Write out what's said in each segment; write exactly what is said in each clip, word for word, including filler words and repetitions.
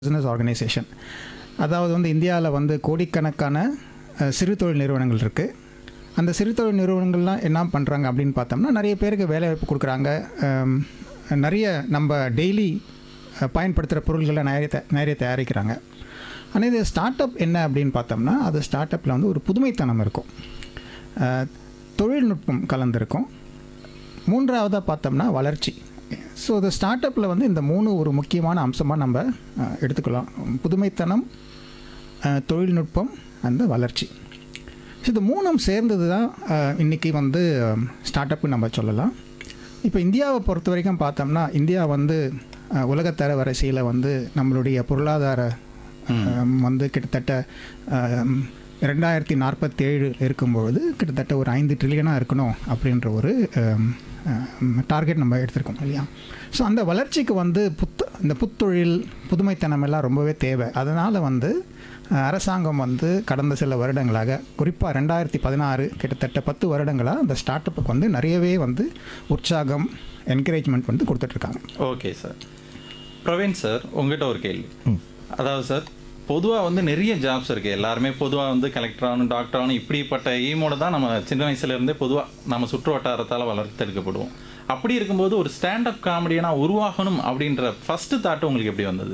Business organisation. அதாவது வந்து இந்தியாவில் வந்து கோடிக்கணக்கான அஹ், சிறு தொழில் நிறுவனங்கள் இருக்குது. அந்த சிறு தொழில் நிறுவனங்கள்லாம் என்ன பண்ணுறாங்க அப்படின்னு பார்த்தோம்னா, நிறைய பேருக்கு வேலைவாய்ப்பு கொடுக்குறாங்க. அம், நிறைய நம்ம டெய்லி பயன்படுத்துகிற பொருள்களை நிறைய த- நிறைய தயாரிக்கிறாங்க. ஆனால் இது ஸ்டார்ட் அப் என்ன அப்படின்னு பார்த்தோம்னா, அது ஸ்டார்ட் அப்பில் வந்து ஒரு புதுமைத்தனம் இருக்கும், அஹ், தொழில்நுட்பம் கலந்திருக்கும். மூன்றாவதாக பார்த்தோம்னா வளர்ச்சி. ஸோ இந்த ஸ்டார்ட் அப்பில் வந்து இந்த மூணு ஒரு முக்கியமான அம்சமாக நம்ம அஹ், எடுத்துக்கலாம். புதுமைத்தனம், அஹ், தொழில்நுட்பம், அந்த வளர்ச்சி. ஸோ இது மூணும் சேர்ந்தது தான் அஹ், இன்னைக்கு வந்து ஸ்டார்ட் அப்னு நம்ம சொல்லலாம். இப்போ இந்தியாவை பொறுத்த வரைக்கும் பார்த்தோம்னா, இந்தியா வந்து அஹ், உலகத்தர வரிசையில் வந்து நம்மளுடைய பொருளாதார அஹ், வந்து கிட்டத்தட்ட அஹ், ரெண்டாயிரத்தி நாற்பத்தேழு இருக்கும்பொழுது கிட்டத்தட்ட ஒரு ஐந்து ட்ரில்லியனாக இருக்கணும் அப்படின்ற ஒரு டார்கெட் நம்ம எடுத்திருக்கோம் இல்லையா. ஸோ அந்த வளர்ச்சிக்கு வந்து புத்து இந்த புத்தொழில் புதுமைத்தனம் எல்லாம் ரொம்பவே தேவை. அதனால் வந்து அஹ், அரசாங்கம் வந்து கடந்த சில வருடங்களாக, குறிப்பாக ரெண்டாயிரத்தி பதினாறு கிட்டத்தட்ட பத்து வருடங்களாக அந்த ஸ்டார்ட் அப்புக்கு வந்து நிறையவே வந்து உற்சாகம், என்கரேஜ்மெண்ட் வந்து கொடுத்துட்ருக்காங்க. Okay sir. பிரவீன் சார், உங்ககிட்ட ஒரு கேள்வி. அதாவது சார், பொதுவாக வந்து நிறைய ஜாப்ஸ் இருக்குது. எல்லாருமே பொதுவாக வந்து கலெக்டர் ஆகணும், டாக்டர் ஆகணும், இப்படிப்பட்ட எய்மோட தான் நம்ம சின்ன வயசுலேருந்தே பொதுவாக நம்ம சுற்று வட்டாரத்தால் வளர்த்தெடுக்கப்படுவோம். அப்படி இருக்கும்போது ஒரு ஸ்டாண்டப் காமெடியனாக உருவாகணும் அப்படின்ற ஃபஸ்ட்டு தாட்டு உங்களுக்கு எப்படி வந்தது?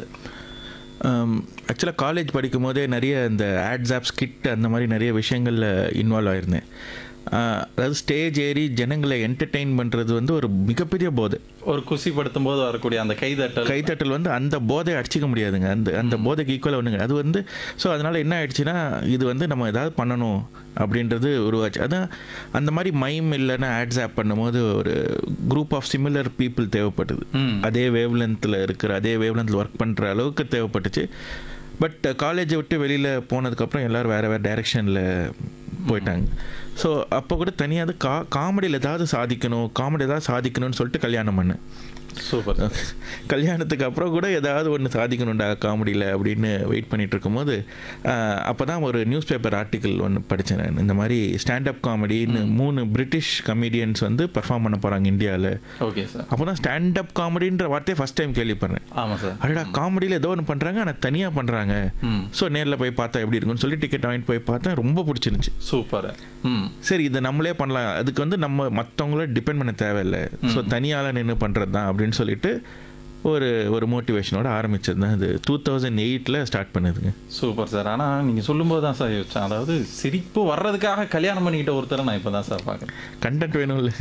ஆக்சுவலாக காலேஜ் படிக்கும் போதே நிறைய இந்த ஆட்ஸ் ஆப் ஸ்கிட் அந்த மாதிரி நிறைய விஷயங்களில் இன்வால்வ் ஆயிருந்தேன். அஹ், அதாவது ஸ்டேஜ் ஏறி ஜனங்களை என்டர்டெயின் பண்ணுறது வந்து ஒரு மிகப்பெரிய போதை. ஒரு குசிப்படுத்தும் போது வரக்கூடிய அந்த கைதட்டல் கைத்தட்டல் வந்து அந்த போதையை அடிச்சிக்க முடியாதுங்க. அந்த அந்த போதைக்கு ஈக்குவலாக ஒன்றுங்க அது வந்து. ஸோ அதனால் என்ன ஆயிடுச்சுன்னா, இது வந்து நம்ம ஏதாவது பண்ணணும் அப்படின்றது உருவாச்சு. அதான் அந்த மாதிரி மைம் இல்லைன்னா ஆட்ஸ் ஆப் பண்ணும்போது ஒரு குரூப் ஆஃப் சிமிலர் பீப்புள் தேவைப்பட்டது. ம். அதே வேவ் லென்த்தில் இருக்கிற அதே வேவ் லென்த்தில் ஒர்க் பண்ணுற அளவுக்கு தேவைப்பட்டுச்சு. பட் காலேஜை விட்டு வெளியில் போனதுக்கப்புறம் எல்லோரும் வேறு வேறு டைரெக்ஷனில் போயிட்டாங்க. ஸோ அப்போ கூட தனியாக கா காமெடியில் ஏதாவது சாதிக்கணும் காமெடி ஏதாவது சாதிக்கணும்னு சொல்லிட்டு கல்யாணம் பண்ணேன். சூப்பர். கல்யாணத்துக்கு அப்புறம் கூட ஏதாவது ஒன்று சாதிக்கணும்டா காமெடியில் அப்படின்னு வெயிட் பண்ணிட்டு இருக்கும்போது அப்போ தான் ஒரு நியூஸ் பேப்பர் ஆர்டிக்கிள் ஒன்று படித்தேன் நான். இந்த மாதிரி ஸ்டாண்டப் காமெடின்னு மூணு பிரிட்டிஷ் கமெடியன்ஸ் வந்து பெர்ஃபார்ம் பண்ண போகிறாங்க இந்தியாவில். Okay sir. அப்போ தான் ஸ்டாண்டப் காமெடின்ற வார்த்தையை ஃபஸ்ட் டைம் கேள்விப்படுறேன். ஆமாம் சார். அடடா, காமெடியில் ஏதோ ஒன்று பண்ணுறாங்க ஆனால் தனியாக பண்ணுறாங்க. ம். ஸோ நேரில் போய் பார்த்தா எப்படி இருக்குன்னு சொல்லி டிக்கெட் வாங்கிட்டு போய் பார்த்தேன். ரொம்ப பிடிச்சிருந்துச்சி. சூப்பர். ம். சரி, இதை நம்மளே பண்ணலாம், அதுக்கு வந்து நம்ம மற்றவங்கள டிபெண்ட் பண்ண தேவையில்லை, ஸோ தனியால் நின்று பண்ணுறது தான் அப்படின்னு சொல்லிட்டு ஒரு ஒரு மோட்டிவேஷனோட ஆரம்பிச்சது தான் இது. டூ தௌசண்ட் எயிட்டில் ஸ்டார்ட் பண்ணுதுங்க. Super sir. ஆனால் நீங்கள் சொல்லும்போது தான் சார் யோசிச்சேன். அதாவது சிரிப்பு வர்றதுக்காக கல்யாணம் பண்ணிக்கிட்ட ஒருத்தரை நான் இப்போ தான் சார் பார்க்குறேன். கண்டென்ட் வேணும் இல்லை?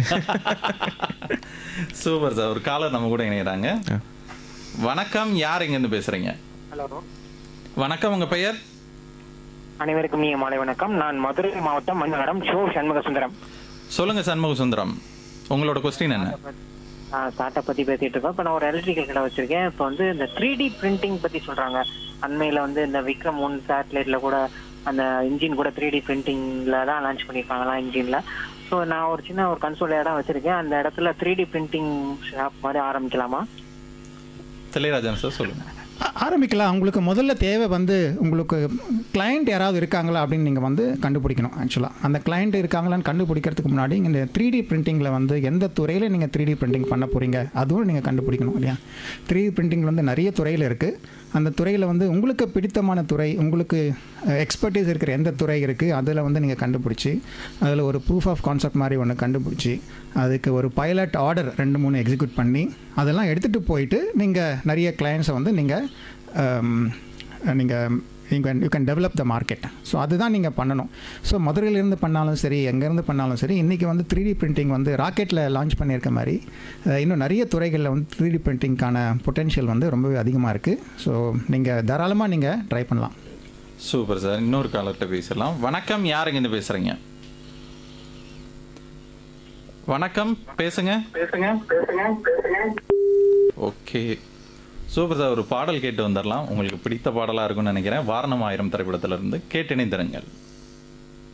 Super sir. ஒரு காலர் நம்ம கூட இணைகிறாங்க. வணக்கம், யார் எங்கேருந்து பேசுகிறீங்க? ஹலோ, வணக்கம், உங்கள் பெயர்? அனைவருக்கும் நீங்க மாலை வணக்கம். நான் மதுரை மாவட்டம் மஞ்சநகரம் ஷோ சண்முக சுந்தரம். சொல்லுங்கள் சண்முக சுந்தரம், உங்களோட கொஸ்டின் என்ன? ஸ்டார்ட்அப் பத்தி பேசிட்டு இருக்கோம். இப்போ நான் ஒரு எலக்ட்ரிக்கல் கடை வச்சிருக்கேன். இப்போ வந்து இந்த த்ரீ டி பிரிண்டிங் பத்தி சொல்றாங்க. அண்மையில வந்து இந்த விக்ரம் ஒன் சேட்டலைட்ல கூட அந்த இன்ஜின் கூட த்ரீ டி பிரிண்டிங்ல தான் லான்ச் பண்ணியிருக்காங்களா இன்ஜின்ல. ஸோ நான் ஒரு சின்ன ஒரு கன்சோல் இடம் வச்சிருக்கேன். அந்த இடத்துல த்ரீ டி பிரிண்டிங் ஷாப் மாதிரி ஆரம்பிக்கலாமா? தில்லைராஜன் சார், சொல்லுங்கள். ஆ- ஆரம்பிக்கலாம். உங்களுக்கு முதல்ல தேவை வந்து உங்களுக்கு கிளைண்ட் யாராவது இருக்காங்களா அப்படின்னு நீங்கள் வந்து கண்டுபிடிக்கணும். ஆக்சுவலாக அந்த கிளைண்ட் இருக்காங்களான்னு கண்டுபிடிக்கிறதுக்கு முன்னாடி இந்த த்ரீ டி பிரிண்டிங்கில் வந்து எந்த துறையில் நீங்கள் த்ரீ டி பிரிண்டிங் பண்ண போகிறீங்க அதுவும் நீங்கள் கண்டுபிடிக்கணும் இல்லையா. த்ரீ டி பிரிண்டிங் வந்து நிறைய துறையில் இருக்குது. அந்த துறையில் வந்து உங்களுக்கு பிடித்தமான துறை, உங்களுக்கு எக்ஸ்பர்டீஸ் இருக்கிற எந்த துறை இருக்குது அதில் வந்து நீங்கள் கண்டுபிடிச்சி அதில் ஒரு ப்ரூஃப் ஆஃப் கான்செப்ட் மாதிரி ஒன்று கண்டுபிடிச்சி அதுக்கு ஒரு பைலட் ஆர்டர் ரெண்டு மூணு எக்ஸிக்யூட் பண்ணி அதெல்லாம் எடுத்துகிட்டு போயிட்டு நீங்கள் நிறைய கிளைண்ட்ஸை வந்து நீங்கள் நீங்கள் நீங்கள் you can develop the market. So அதுதான் நீங்கள் பண்ணணும். ஸோ மதுரையிலேருந்து பண்ணாலும் சரி, எங்கேருந்து பண்ணாலும் சரி, இன்றைக்கி வந்து த்ரீ டி பிரிண்டிங் வந்து ராக்கெட்டில் லான்ச் பண்ணியிருக்க மாதிரி அஹ், இன்னும் நிறைய துறைகளில் வந்து த்ரீ டி பிரிண்டிங்கான பொட்டென்ஷியல் வந்து ரொம்பவே அதிகமாக இருக்குது. ஸோ நீங்கள் தாராளமாக நீங்கள் ட்ரை பண்ணலாம். Super sir. இன்னொரு காலர்கிட்ட பேசலாம். வணக்கம், யார் எங்கேருந்து பேசுகிறீங்க? வணக்கம், பேசுங்க. பேசுங்க பேசுங்க பேசுங்க. Okay, super sir. ஒரு பாடல் கேட்டு வந்துடலாம். உங்களுக்கு பிடித்த பாடலாக இருக்கும்னு நினைக்கிறேன். வாரணம் ஆயிரம் திரைப்படத்திலிருந்து கேட்டு இணைந்திருங்கள்.